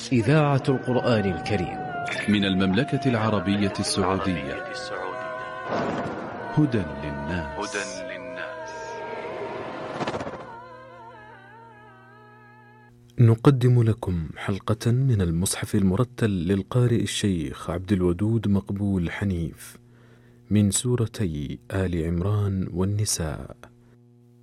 إذاعة القرآن الكريم من المملكة العربية السعودية. هدى للناس. نقدم لكم حلقة من المصحف المرتل للقارئ الشيخ عبد الودود مقبول حنيف من سورتي آل عمران والنساء.